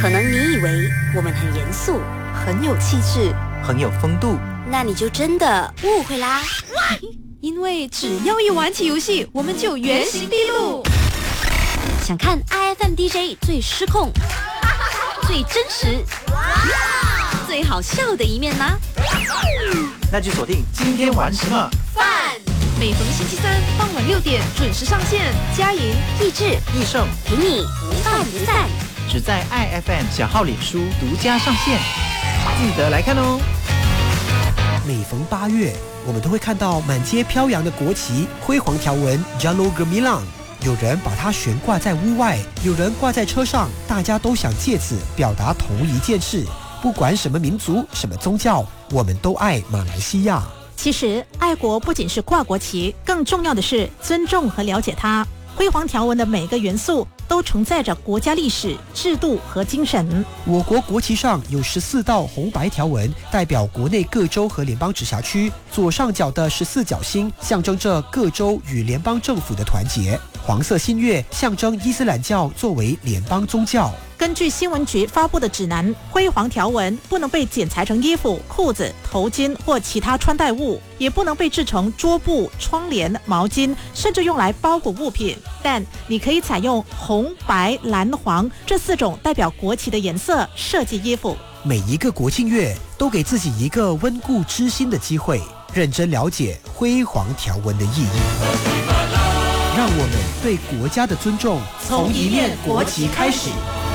可能你以为我们很严肃， 很有气质， 很有风度， 那你就真的误会啦。 因为只要一玩起游戏，我们就原形毕露。 想看 IFM DJ 最失控、最真实、最好笑的一面吗？ 那就锁定今天玩什么饭。 每逢星期三傍晚6点准时上线，佳莹、 益智、 益盛， 陪你不饭不散。 只在 IFM 小号脸书独家上线，记得来看哦。 每逢8月，我们都会看到满街飘扬的国旗，辉煌条纹 Jalur Gemilang。有人把它悬挂在屋外，有人挂在车上，大家都想借此表达同一件事：不管什么民族、什么宗教，我们都爱马来西亚。 其实，爱国不仅是挂国旗，更重要的是尊重和了解它。辉煌条纹的每个元素都承载着国家历史、制度和精神。 我国国旗上有14道红白条纹，代表国内各州和联邦直辖区。左上角的14角星象征着各州与联邦政府的团结。黄色新月象征伊斯兰教作为联邦宗教。 根据新闻局发布的指南，辉煌条纹不能被剪裁成衣服、裤子、头巾或其他穿戴物，也不能被制成桌布、窗帘、毛巾，甚至用来包裹物品。但你可以采用红、白、蓝、黄这4种代表国旗的颜色设计衣服。 每一个国庆月都给自己一个温故知新的机会，认真了解辉煌条纹的意义。让我们对国家的尊重从一面国旗开始。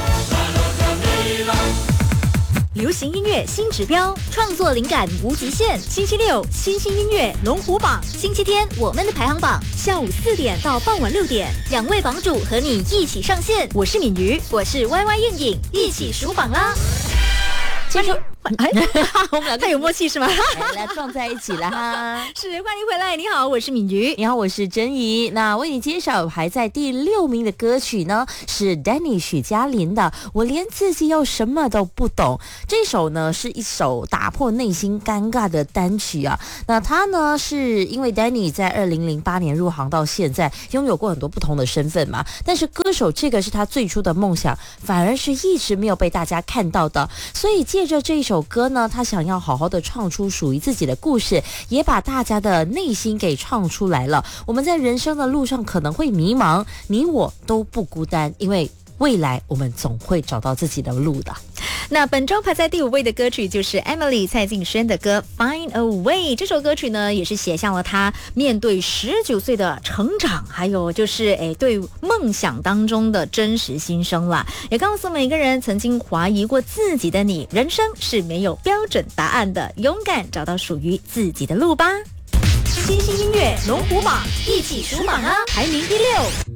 流行音乐新指标，创作灵感无极限。星期六新兴音乐龙虎榜，星期天我们的排行榜，下午4点到傍晚6点，2位榜主和你一起上线。我是敏瑜，我是 YY 燕颖，一起数榜啦！ 其实我们两个太有默契是吗？ 来撞在一起了哈！ 是，欢迎回来。你好，我是敏瑜。 你好，我是珍怡。那为你介绍排在第6名的歌曲呢，是 Danny 许嘉琳的《我连自己又什么都不懂》。这首呢是一首打破内心尴尬的单曲啊。那他呢是因为 Danny 在2008年入行到现在，拥有过很多不同的身份嘛，但是歌手这个是他最初的梦想，反而是一直没有被大家看到的。所以借着这一首歌呢，他想要好好的唱出属于自己的故事，也把大家的内心给唱出来了。我们在人生的路上可能会迷茫，你我都不孤单，因为未来我们总会找到自己的路的。 那本周排在第5位的歌曲就是 Emily 蔡敬轩的歌 Find a Way。 这首歌曲呢也是写下了他面对19岁的成长，还有就是对梦想当中的真实心声啦，也告诉每个人曾经怀疑过自己的你，人生是没有标准答案的，勇敢找到属于自己的路吧。 新兴音乐龙虎榜，一起数榜啊！排名第6。